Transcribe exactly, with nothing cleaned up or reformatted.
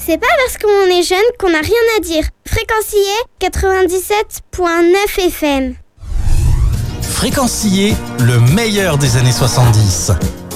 C'est pas parce qu'on est jeune qu'on n'a rien à dire. Fréquencier quatre-vingt-dix-sept point neuf F M. Fréquencier, le meilleur des années soixante-dix.